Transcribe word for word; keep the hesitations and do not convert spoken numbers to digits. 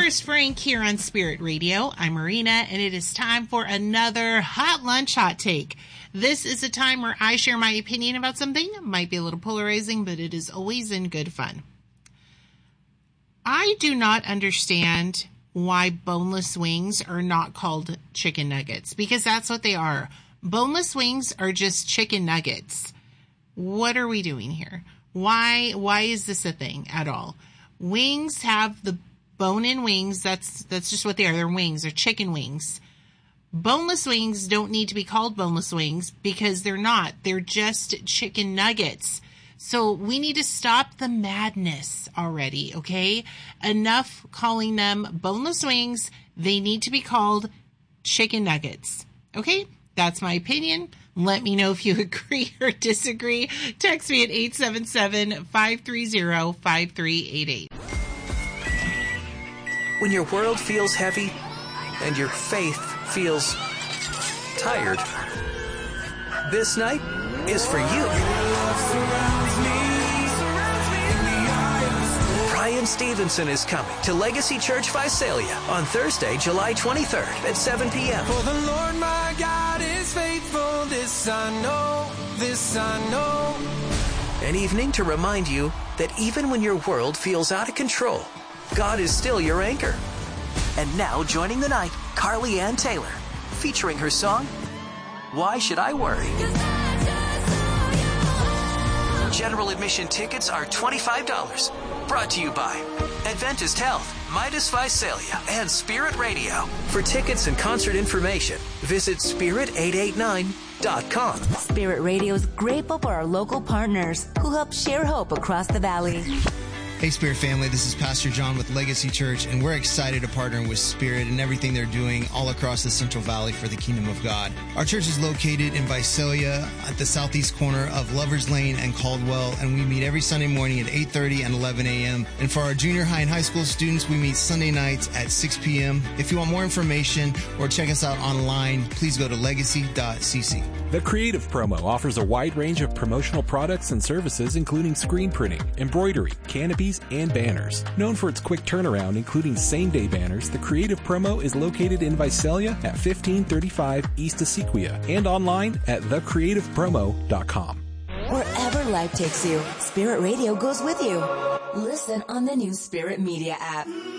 Chris Frank here on Spirit Radio. I'm Marina, and it is time for another Hot Lunch Hot Take. This is a time where I share my opinion about something. It might be a little polarizing, but it is always in good fun. I do not understand why boneless wings are not called chicken nuggets, because that's what they are. Boneless wings are just chicken nuggets. What are we doing here? Why, why is this a thing at all? Wings have the bone-in wings. That's, that's just what they are. They're wings. They're chicken wings. Boneless wings don't need to be called boneless wings because they're not. They're just chicken nuggets. So we need to stop the madness already, okay? Enough calling them boneless wings. They need to be called chicken nuggets, okay? That's my opinion. Let me know if you agree or disagree. Text me at eight seven seven, five three zero, five three eight eight. When your world feels heavy and your faith feels tired, this night is for you. Brian Stevenson is coming to Legacy Church Visalia on Thursday, July twenty-third at seven p.m. For the Lord my God is faithful, this I know, this I know. An evening to remind you that even when your world feels out of control, God is still your anchor. And now joining the night, Carly Ann Taylor, featuring her song, Why Should I Worry? General admission tickets are twenty-five dollars. Brought to you by Adventist Health, Midas Visalia, and Spirit Radio. For tickets and concert information, visit spirit eight eight nine dot com. Spirit Radio is grateful for our local partners who help share hope across the valley. Hey, Spirit family, this is Pastor John with Legacy Church, and we're excited to partner with Spirit and everything they're doing all across the Central Valley for the Kingdom of God. Our church is located in Visalia at the southeast corner of Lovers Lane and Caldwell, and we meet every Sunday morning at eight thirty and eleven a.m. And for our junior high and high school students, we meet Sunday nights at six p.m. If you want more information or check us out online, please go to legacy dot c c. The Creative Promo offers a wide range of promotional products and services, including screen printing, embroidery, canopies, and banners. Known for its quick turnaround, including same-day banners, the Creative Promo is located in Visalia at fifteen thirty-five East Asequia and online at the creative promo dot com. Wherever life takes you, Spirit Radio goes with you. Listen on the new Spirit Media app.